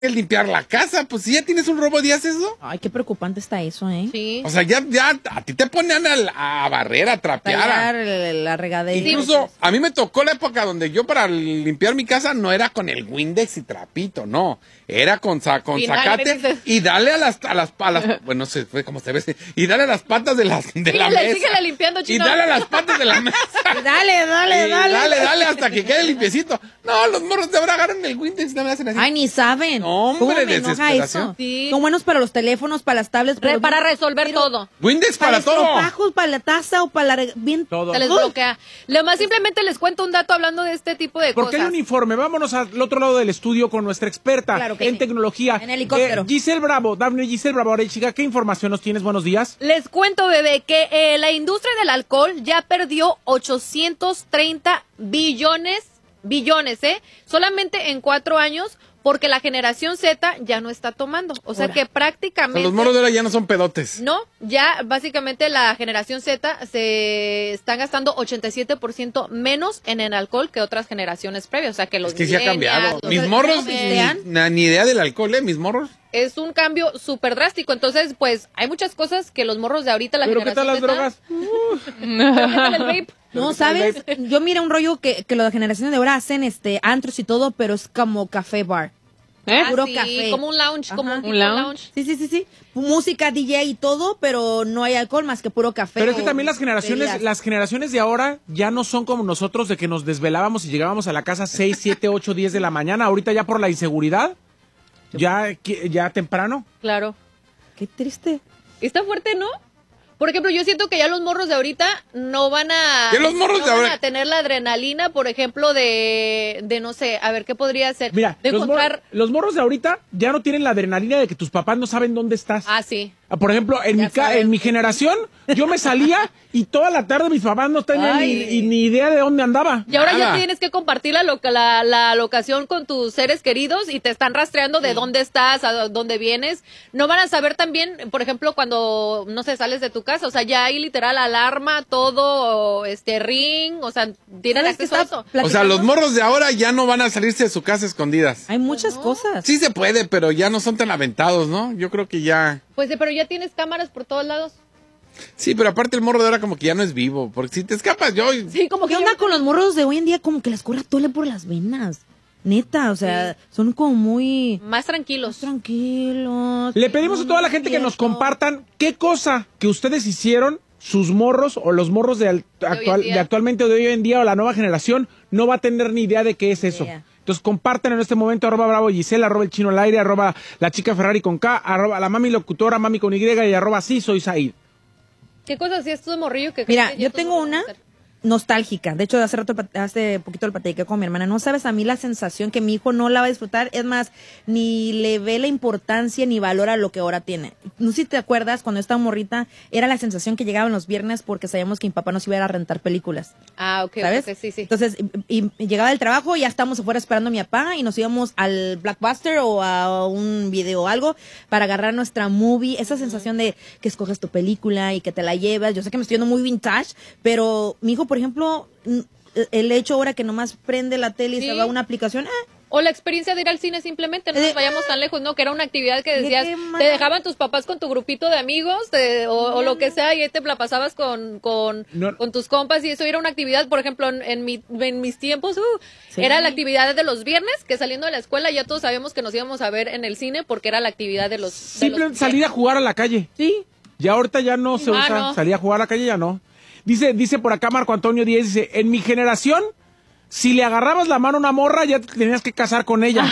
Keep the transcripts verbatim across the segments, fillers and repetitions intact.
Es limpiar la casa, pues si ya tienes un robo y haces eso. Ay, qué preocupante está eso, ¿eh? Sí. O sea, ya, ya a ti te ponían a, a barrer, a trapear. Tallar la, la regadera. Incluso a mí me tocó la época donde yo para limpiar mi casa no era con el Windex y trapito, no. Era con, sa con zacate y dale a las, a las, a las, bueno, no sé, fue como se ve, y dale a las patas de, las, de la mesa. Síguele limpiando, Chino. Y dale a las patas de la mesa. dale, dale, y dale. Dale, dale, hasta que quede limpiecito. No, los morros de ahora agarran el Windex y no me hacen así. Ay, ni saben. No, hombre, ¿Cómo me enoja eso? Sí. Son buenos para los teléfonos, para las tablets. Re, pero para no, resolver pero todo. Windex para, para todo. Para los trabajos, para la taza o para la... Bien, todo. Se les bloquea. Lo más simplemente les cuento un dato hablando de este tipo de Porque cosas. hay un informe. Vámonos al otro lado del estudio con nuestra experta Claro que en sí. tecnología. En helicóptero. Eh, Giselle Bravo. Dafne Giselle Bravo. Ahora, chica, ¿qué información nos tienes? Buenos días. Les cuento, bebé, que eh, la industria del alcohol ya perdió ochocientos treinta billones, billones, ¿eh? Solamente en cuatro años, porque la generación Z ya no está tomando. O sea Ahora. que O sea, prácticamente... los morros de ahora ya no son pedotes. No, ya básicamente la generación Z se están gastando ochenta y siete por ciento menos en el alcohol que otras generaciones previas. O sea que los Es que sí ha cambiado. millennials, Mis los- morros, eh, ni, na- ni idea del alcohol, ¿eh? Mis morros. es un cambio súper drástico. Entonces, pues, hay muchas cosas que los morros de ahorita, la ¿Pero qué tal las generación drogas? Z, ¿Pero qué tal el vape? No, ¿sabes? Yo mira un rollo que, que las generaciones de ahora hacen este antros y todo, pero es como café bar. Ah, Puro sí, café. como un lounge, como Ajá. un, tipo ¿Un lounge? lounge. Sí, sí, sí, sí. Música, D J y todo, pero no hay alcohol más que puro café. Pero es que o también las generaciones, bebidas. las generaciones de ahora ya no son como nosotros de que nos desvelábamos y llegábamos a la casa seis, siete, ocho, diez de la mañana. Ahorita ya por la inseguridad, ya, ya temprano. Claro. Qué triste. Está fuerte, ¿no? Por ejemplo, yo siento que ya los morros de ahorita no van a, ¿Qué los morros no de van ahora? a tener la adrenalina, por ejemplo, de, de no sé, a ver, ¿qué podría ser? Mira, de los, mor- encontrar... los morros de ahorita ya no tienen la adrenalina de que tus papás no saben dónde estás. Ah, sí. Ah, Por ejemplo, en Ya mi, ca- saben. en mi generación, yo me salía y toda la tarde mis papás no tenían ni, Ay. y ni idea de dónde andaba. Y ahora Nada. ya tienes que compartir la, loca- la, la locación con tus seres queridos y te están rastreando de dónde estás, a dónde vienes. No van a saber también, por ejemplo, cuando, no sé, sales de tu casa. O sea, ya hay literal alarma, todo, este, ring, o sea, tienen ¿Sabes qué acceso a está eso. O sea, los morros de ahora ya no van a salirse de su casa escondidas. Hay muchas cosas. Sí se puede, pero ya no son tan aventados, ¿no? Yo creo que ya... Pues, eh, pero ya tienes cámaras por todos lados. Sí, pero aparte el morro de ahora como que ya no es vivo. Porque si te escapas yo... Sí, como ¿Qué que onda ya- con los morros de hoy en día? Como que les corre tole por las venas. Neta, o sea, son como muy más tranquilos. tranquilos. Le pedimos a toda la gente que nos compartan qué cosa que ustedes hicieron, sus morros o los morros de, al- hoy en actual, día. de actualmente o de hoy en día o la nueva generación no va a tener ni idea de qué es eso. idea. Entonces compartan en este momento arroba bravo Gisela, arroba el chino al aire, arroba la chica Ferrari con K, arroba la mami locutora, mami con Y y arroba sí soy Said. ¿Qué cosas hacías tú de morrillo que Mira, crees que ya yo tus tengo morros una van a hacer? nostálgica. De hecho, hace rato, hace poquito lo platiqué con mi hermana. No sabes a mí la sensación que mi hijo no la va a disfrutar. Es más, ni le ve la importancia ni valora lo que ahora tiene. No sé si te acuerdas, cuando estaba morrita, era la sensación que llegaban los viernes porque sabíamos que mi papá nos iba a ir a rentar películas. Ah, ok, ¿Sabes? ok, sí, sí. Entonces, y, y llegaba del trabajo y ya estábamos afuera esperando a mi papá y nos íbamos al Blockbuster o a un video o algo para agarrar nuestra movie. Esa sensación de que escoges tu película y que te la llevas. Yo sé que me estoy yendo muy vintage, pero mi hijo, por ejemplo, n- el hecho ahora que nomás prende la tele y Sí. se va a una aplicación, eh, O la experiencia de ir al cine simplemente, no Eh, nos vayamos tan lejos, ¿no? Que era una actividad que ¿de decías, qué te manera? dejaban tus papás con tu grupito de amigos te- o, o lo que sea y ahí te la pasabas con, con, No. con tus compas y eso era una actividad, por ejemplo, en, en, mi, en mis tiempos, uh, Sí. era la actividad de los viernes, que saliendo de la escuela ya todos sabíamos que nos íbamos a ver en el cine porque era la actividad de los... de Simplemente los- salir a jugar a la calle. sí. Ya ahorita ya no se Ah, usa no. salir a jugar a la calle, ya no. Dice, dice por acá Marco Antonio Díez, dice, en mi generación, si le agarrabas la mano a una morra, ya te tenías que casar con ella.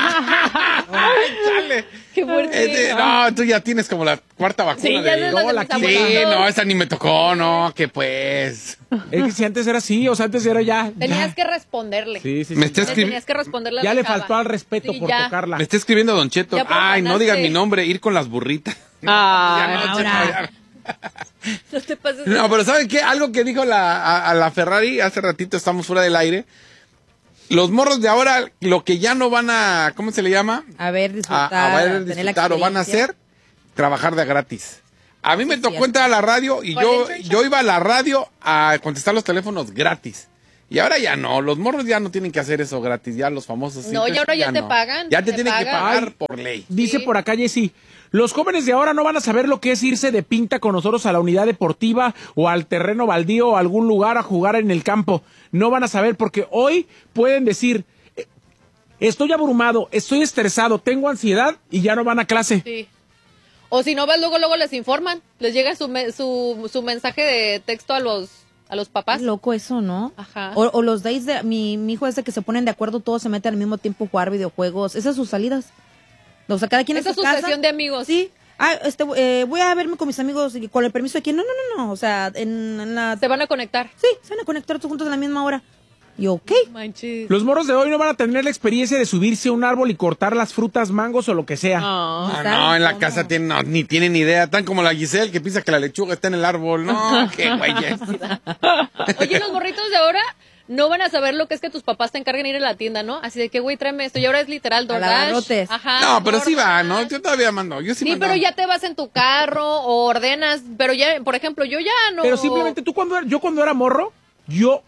¡Ay, chale! ¡Qué fuerte! Es de- no, tú ya tienes como la cuarta vacuna. Sí, ya de- de las de la mis quinta. Sí, abuelitos. no, esa ni me tocó, no, que pues... Es que si antes era así, o sea, antes era ya. Tenías ya. que responderle. Sí, sí, Me sí. está Le escribiendo... tenías que responderle a Ya la le chava. faltó al respeto Sí, por ya. tocarla. Me está escribiendo Don Cheto. Ya Ay, no profanaste. digas mi nombre, ir con las burritas. Ah, Ya no, ahora. Cheto, ya. No te pases de- No, pero ¿saben qué? Algo que dijo la, a, a la Ferrari hace ratito, estamos fuera del aire. Los morros de ahora, lo que ya no van a, ¿cómo se le llama? A ver, A, disfrutar. a ver, tener la disfrutar o van a experiencia. hacer, trabajar de gratis. A mí me Sí, tocó cierto. entrar a la radio y ¿Cuál yo, internship? yo iba a la radio a contestar los teléfonos gratis. Y ahora ya no, los morros ya no tienen que hacer eso gratis, ya los famosos. No, sí, y ahora ya te no. pagan, Ya te, te tienen que pagan. pagar Ay, por ley. Dice Sí. por acá Jessy, los jóvenes de ahora no van a saber lo que es irse de pinta con nosotros a la unidad deportiva o al terreno baldío o a algún lugar a jugar en el campo. No van a saber porque hoy pueden decir, eh, estoy abrumado, estoy estresado, tengo ansiedad y ya no van a clase. Sí. O si no vas, luego, luego les informan. Les llega su, me- su, su mensaje de texto a los, a los papás. Es loco eso, ¿no? Ajá. O, o los days de mi, mi hijo es de que se ponen de acuerdo, todos se meten al mismo tiempo a jugar videojuegos. Esas son sus salidas. O sea, cada quien Esa en es su su casa. sesión de amigos. Sí. Ah, este, eh, voy a verme con mis amigos y con el permiso de quién. No, no, no, no. O sea, en, en la. Se van a conectar. Sí, se van a conectar todos juntos a la misma hora. Y ok. Manches. Los morros de hoy no van a tener la experiencia de subirse a un árbol y cortar las frutas, mangos o lo que sea. Ah. Ah, ¿Saben no, en la cómo? casa tienen, no, ni tienen idea. Tan como la Giselle que piensa que la lechuga está en el árbol. No, qué güeyes. Oye, los morritos de ahora no van a saber lo que es que tus papás te encarguen ir a la tienda, ¿no? Así de que, güey, tráeme esto. Y ahora es literal A la DoorDash. barrotes. Ajá. No, pero sí va, DoorDash. ¿no? Yo todavía mando. Yo sí, Sí, mando. pero ya te vas en tu carro o ordenas. Pero ya, por ejemplo, yo ya no. Pero simplemente tú cuando yo cuando era morro, yo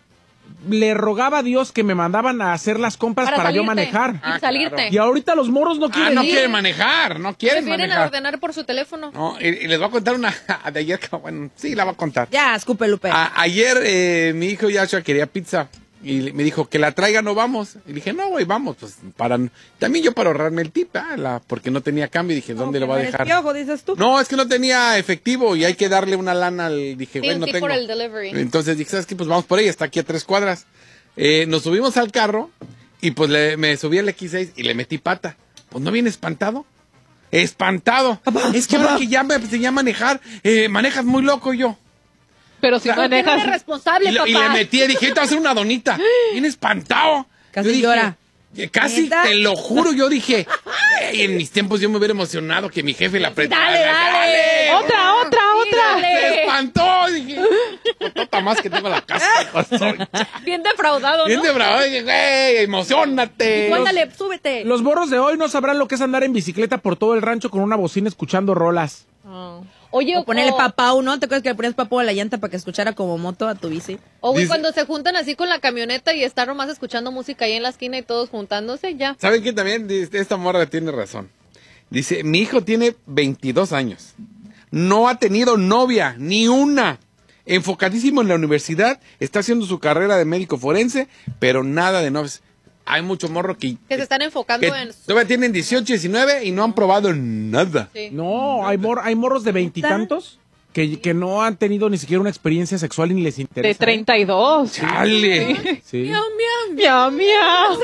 le rogaba a Dios que me mandaban a hacer las compras para, yo salirte manejar. Y Ah, salirte. claro. Y ahorita los morros no Ah, quieren no ir. quieren manejar, no quieren Prefieren manejar. ordenar por su teléfono. No, y, y les voy a contar una de ayer, que, bueno, sí, la voy a contar. Ya, escupe, Lupe. A- ayer eh, mi hijo Yashua quería pizza y me dijo que la traiga, no vamos. Y dije, no, güey, vamos. Pues para también yo para ahorrarme el tip, ah, la, porque no tenía cambio. Y dije, ¿dónde lo va a Eres dejar? piojo, dices tú. No, es que no tenía efectivo y hay que darle una lana al. Dije, Sí, güey, un no tip tengo. por el delivery. Entonces dije, ¿sabes qué? Pues vamos por ella, está aquí a tres cuadras. Eh, nos subimos al carro y pues le, me subí al equis seis y le metí pata. Pues no viene espantado. Espantado. Es que ahora que ya me enseñé a manejar, eh, manejas muy loco yo. Pero si Claro. manejas. Y, Eres responsable, le- papá. y le metí, dije, te va a hacer una donita. Viene espantado. Casi Yo dije, llora. eh, Casi, ¿Neta? te lo juro, yo dije, "Ey, en mis tiempos yo me hubiera emocionado que mi jefe la apretara. Dale, dale. Otra, otra, Sí, otra. dale. Se espantó, dije, "Tota más que tengo la casa, hijo, soy Bien defraudado, ¿no? bien de bravo". Dije, güey, emocionate. Ándale, súbete. Los morros de hoy no sabrán lo que es andar en bicicleta por todo el rancho con una bocina escuchando rolas. Ah. Oye, O ponerle o- papau, ¿no? ¿Te acuerdas que le ponías papau a la llanta para que escuchara como moto a tu bici? O güey, Dice- cuando se juntan así con la camioneta y están nomás escuchando música ahí en la esquina y todos juntándose, ya. ¿Saben qué también? Dice, esta morra tiene razón. Dice, mi hijo tiene veintidós años. No ha tenido novia, ni una. Enfocadísimo en la universidad, está haciendo su carrera de médico forense, pero nada de novias. Hay mucho morro que, Que se están enfocando que en... todavía tienen dieciocho, diecinueve y no han probado nada. Sí. No, hay, mor hay morros de veintitantos que, que no han tenido ni siquiera una experiencia sexual y ni les interesa. De treinta y dos. ¡Chale! Sí. Miau, miau. Miau, miau.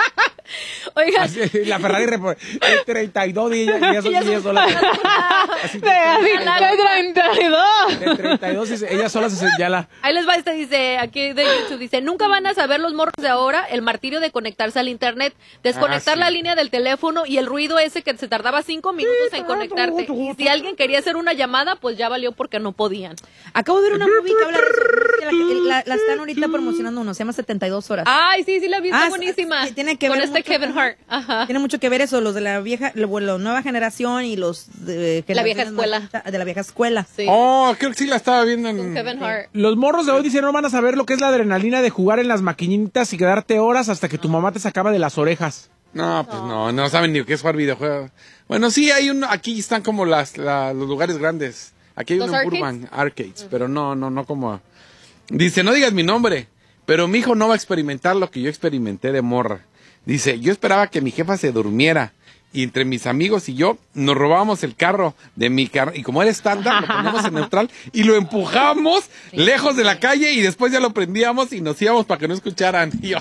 Oigan, Así, la Ferrari repo- de treinta y dos y ella, ella son diez dólares. Así De, así, de treinta y dos. de treinta y dos y se- ella sola se señala. ahí les va este, dice, aquí de YouTube, dice, nunca van a saber los morros de ahora el martirio de conectarse al internet, desconectar Ah, sí. la línea del teléfono y el ruido ese que se tardaba cinco minutos en conectarte. Y si alguien quería hacer una llamada, pues ya valió porque no podían. Acabo de ver una movie que habla de eso. La, la- la están ahorita promocionando uno, se llama setenta y dos horas. Ay, sí, sí la vi, está Ah, buenísima. sí, tiene que Con ver este mucho Kevin con- Hart. Ajá. Tiene mucho que ver eso, los de la vieja, lo- la nueva generación y los de, La vieja generaciones escuela. más alta- de la vieja escuela. Sí, Oh, creo que sí la estaba viendo con en... Kevin Hart. Los morros de hoy dicen no van a saber lo que es la adrenalina de jugar en las maquinitas y quedarte horas hasta que tu mamá te sacaba de las orejas. No, pues no, no saben ni qué es jugar videojuegos. Bueno, sí, hay uno, aquí están como las, la- los lugares grandes. Aquí hay ¿Los uno en arcades? Burbank, arcades, pero no, no, no como... Dice, no digas mi nombre, pero mi hijo no va a experimentar lo que yo experimenté de morra. Dice, yo esperaba que mi jefa se durmiera y entre mis amigos y yo nos robábamos el carro de mi carro y como era estándar lo poníamos en neutral y lo empujamos lejos de la calle y después ya lo prendíamos y nos íbamos para que no escucharan. Y yo,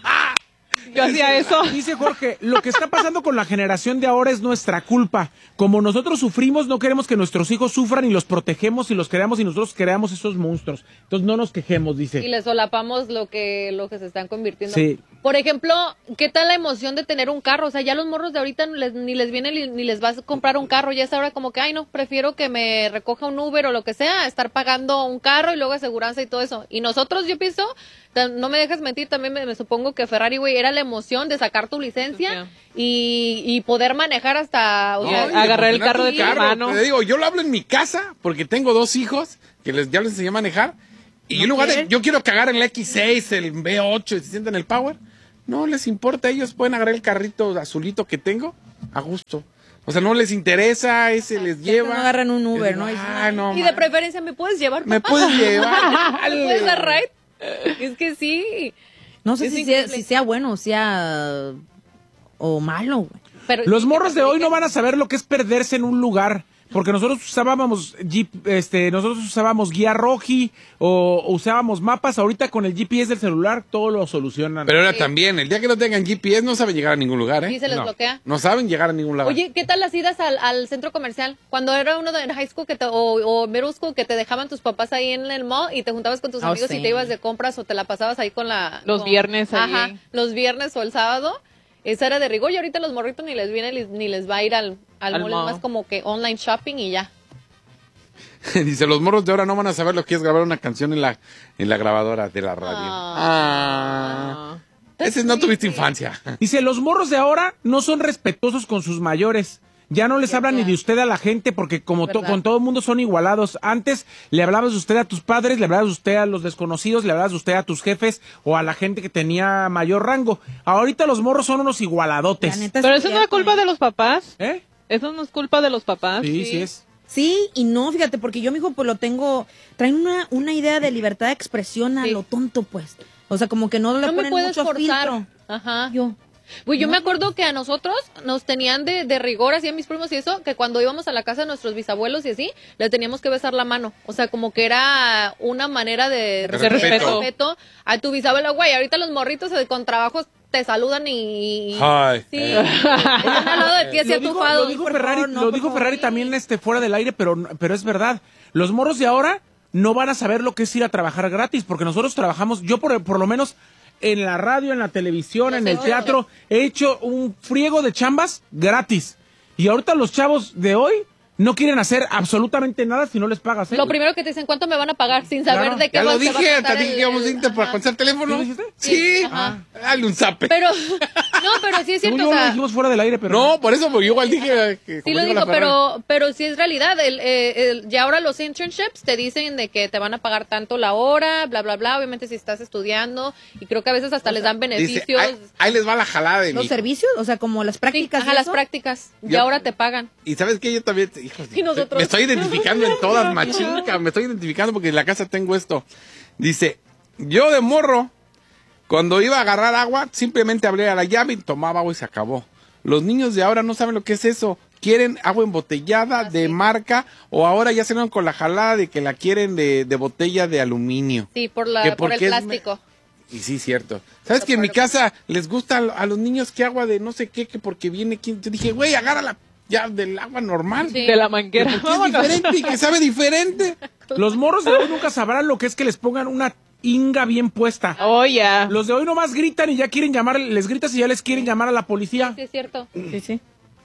Yo hacía eso. Dice Jorge, lo que está pasando con la generación de ahora es nuestra culpa. Como nosotros sufrimos, no queremos que nuestros hijos sufran y los protegemos y los creamos y nosotros creamos esos monstruos. Entonces no nos quejemos, Y dice. les solapamos lo que, lo que se están convirtiendo. Sí. Por ejemplo, ¿qué tal la emoción de tener un carro? O sea, ya los morros de ahorita ni les, ni les viene ni, ni les vas a comprar un carro. Ya es ahora como que, ay, no, prefiero que me recoja un Uber o lo que sea, estar pagando un carro y luego aseguranza y todo eso. Y nosotros, yo pienso, ta- no me dejes mentir, también me, me supongo que Ferrari, güey, era la emoción de sacar tu licencia y, y poder manejar hasta... O no, sea, y de agarrar el funcionar carro de tu hermano. Te digo, yo lo hablo en mi casa porque tengo dos hijos que les, ya les enseñé a manejar Y ¿No en lugar de, quieren? yo quiero que agarren el equis seis, el ve ocho y se sienten en el Power, no les importa, ellos pueden agarrar el carrito azulito que tengo a gusto. O sea, no les interesa, ese les lleva. no agarran un Uber, Yo ¿no? digo, Y dicen, "Ay, no, Y de man, preferencia, ¿me puedes llevar, me papá? puedes llevar. ¿Me puedes dar ride? Es que sí. No sé Es si sea, increíble. si sea bueno o sea o malo, güey. Pero- Los morros de hoy no van a saber lo que es perderse en un lugar. Porque nosotros usábamos Jeep, este, nosotros usábamos guía roji o usábamos mapas. Ahorita con el G P S del celular todo lo solucionan. Pero ahora también, el día que no tengan G P S no saben llegar a ningún lugar, ¿eh? Sí, se les no, bloquea. No saben llegar a ningún lugar. Oye, ¿qué tal las idas al, al centro comercial? Cuando era uno de en high school que te, o, o middle school que te dejaban tus papás ahí en el mall y te juntabas con tus Oh, amigos sí. y te ibas de compras o te la pasabas ahí con la... Los con- viernes ahí. Ajá, los viernes o el sábado. Esa era de rigor y ahorita los morritos ni les viene ni- ni les va a ir al, al, Al mall, mall. es más como que online shopping y ya. Dice, los morros de ahora no van a saber lo que es grabar una canción en la, en la grabadora de la radio. Ah. Ese no tuviste infancia. Dice, los morros de ahora no son respetuosos con sus mayores. Ya no les hablan ni de usted a la gente porque como to- ¿Verdad? con todo el mundo son igualados. Antes le hablabas de usted a tus padres, le hablabas de usted a los desconocidos, le hablabas de usted a tus jefes o a la gente que tenía mayor rango. Ahorita los morros son unos igualadotes. La neta Pero es eso no es cierto, culpa ¿eh? de los papás. ¿Eh? Eso no es culpa de los papás. Sí, sí es. Sí y no, fíjate, porque yo, mi hijo, pues lo tengo, traen una, una idea de libertad de expresión a Sí. lo tonto, pues. O sea, como que no le No me ponen puedes mucho forzar. filtro. Ajá. Yo. Pues yo me acuerdo que a nosotros nos tenían de, de rigor, así a mis primos y eso, que cuando íbamos a la casa de nuestros bisabuelos y así, les teníamos que besar la mano. O sea, como que era una manera de, De respeto. respeto a tu bisabuelo. Güey, ahorita los morritos eh, con trabajos te saludan y... Ay. Sí, están al lado de ti así Lo dijo, atufados. lo dijo Por Ferrari, favor, no, lo por dijo favor. Ferrari también este fuera del aire, pero, pero es verdad. Los morros de ahora no van a saber lo que es ir a trabajar gratis, porque nosotros trabajamos, yo por, por lo menos en la radio, en la televisión, Yo en sé, el oye. teatro, he hecho un friego de chambas gratis. Y ahorita los chavos de hoy no quieren hacer absolutamente nada si no les pagas. ¿eh? Lo primero que te dicen, ¿cuánto me van a pagar? Sin saber Claro. de qué Ya lo va- se va a dije, tratar te dije el- que íbamos a el- irte para ajá. conocer el teléfono. ¿Sí lo dijiste? Sí. Ajá. Dale un zape. Pero, no, pero sí es Según cierto, yo o lo sea, dijimos fuera del aire, pero No, por eso, porque yo igual dije que... sí como lo dijo la digo, Ferrari. pero, pero sí es realidad. El, eh, el- ya ahora los internships te dicen de que te van a pagar tanto la hora, bla, bla, bla. Obviamente si estás estudiando y creo que a veces hasta les dan Dice, beneficios. ahí, ahí les va la jalada de Los mí. servicios, o sea, como las Sí, prácticas. ajá, y las eso. prácticas. Y Yo- ahora te pagan. Y sabes qué, yo también, hijo, Y nosotros. me estoy identificando en todas, machinca, me estoy identificando porque en la casa tengo esto. Dice, yo de morro, cuando iba a agarrar agua, simplemente abría la llave y tomaba agua y se acabó. Los niños de ahora no saben lo que es eso. Quieren agua embotellada de marca o ahora ya se van con la jalada de que la quieren de, de botella de aluminio. Sí, por, Que la, por el porque es me- plástico. Y sí, cierto. ¿Sabes que en mi casa les gusta a, a los niños que agua de no sé qué, que porque viene quien? Yo dije, güey, agárrala ya del agua normal. Sí. De la manguera. Porque es Vámonos. diferente y que sabe diferente. los morros de hoy nunca sabrán lo que es que les pongan una inga bien puesta. Oh, ya. Los de hoy nomás gritan y ya quieren llamar, les gritas y ya les quieren llamar a la policía. Sí, es cierto. Sí, sí.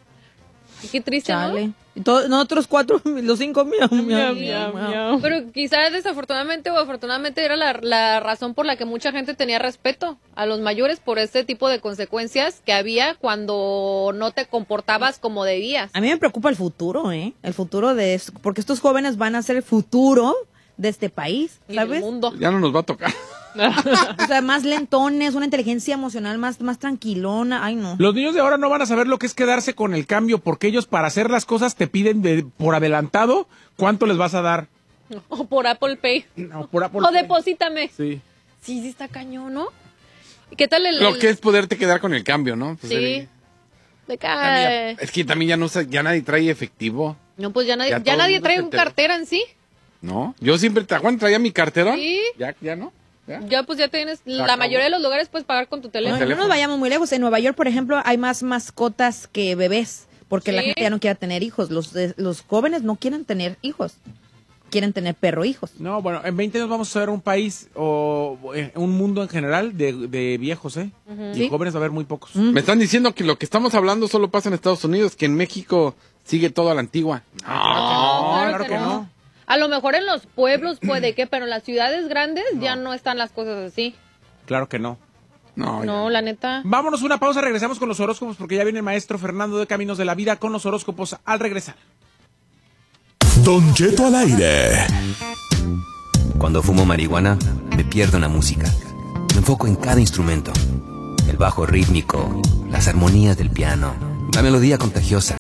Y qué triste, Chale. ¿no? Y todos, nosotros cuatro, los cinco, miau, miau, Miau, miau, miau. miau. Pero quizás desafortunadamente o afortunadamente era la, la razón por la que mucha gente tenía respeto a los mayores por ese tipo de consecuencias que había cuando no te comportabas como debías. A mí me preocupa el futuro, ¿eh? El futuro de esto, porque estos jóvenes van a ser el futuro de este país, Y del ¿sabes? mundo. Ya no nos va a tocar. O sea, más lentones, una inteligencia emocional más, más tranquilona. Ay, no. Los niños de ahora no van a saber lo que es quedarse con el cambio porque ellos para hacer las cosas te piden de, por adelantado cuánto les vas a dar. O por Apple Pay. No, por Apple O Pay. deposítame. Sí. Sí, sí está cañón, ¿no? ¿Y qué tal el...? Lo el- que es poderte quedar con el cambio, ¿no? Pues, Sí. eh, De también cae. ya- es que también ya no sa- ya nadie trae efectivo, No, pues ya nadie, Ya ya todo el nadie mundo trae se un te- cartera en sí. ¿no? Yo siempre te Juan traía mi cartera. Sí. Ya, ya no. ¿Ya? Ya pues ya tienes, la acabó. mayoría de los lugares puedes pagar con tu No, teléfono. no teléfono. nos vayamos muy lejos. En Nueva York, por ejemplo, hay más mascotas que bebés, porque la Sí. gente ya no quiere tener hijos. Los, de- los jóvenes no quieren tener hijos, quieren tener perro hijos. No, bueno, en veinte años vamos a ver un país o eh, un mundo en general de, de viejos, ¿eh? Y Sí. jóvenes va a haber muy pocos. Me están diciendo que lo que estamos hablando solo pasa en Estados Unidos, que en México sigue todo a la antigua. No, No, claro que no. A lo mejor en los pueblos puede que, pero en las ciudades grandes ya no están las cosas así. Claro que no. No, No, ya. la neta. Vámonos una pausa, regresamos con los horóscopos porque ya viene el maestro Fernando de Caminos de la Vida con los horóscopos al regresar. Don Cheto al aire. Cuando fumo marihuana, me pierdo en la música. Me enfoco en cada instrumento. El bajo rítmico, las armonías del piano, la melodía contagiosa.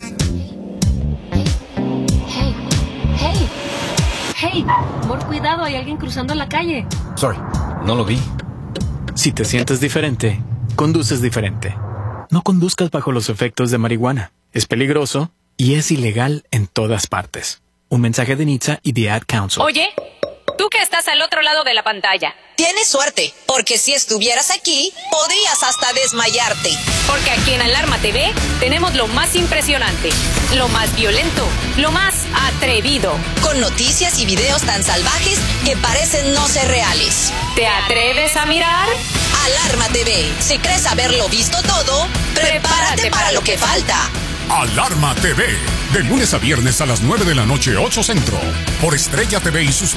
Hey, hey, hey, amor, cuidado, hay alguien cruzando la calle. Sorry, no lo vi. Si te sientes diferente, conduces diferente. No conduzcas bajo los efectos de marihuana. Es peligroso y es ilegal en todas partes. Un mensaje de N H T S A y The Ad Council. Oye, tú que estás al otro lado de la pantalla. Tienes suerte, porque si estuvieras aquí, podrías hasta desmayarte. Porque aquí en Alarma T V tenemos lo más impresionante, lo más violento, lo más atrevido. Con noticias y videos tan salvajes que parecen no ser reales. ¿Te atreves a mirar? Alarma T V. Si crees haberlo visto todo, prepárate, prepárate para lo que falta. Alarma T V, de lunes a viernes a las nueve de la noche, ocho Centro, por Estrella T V y sus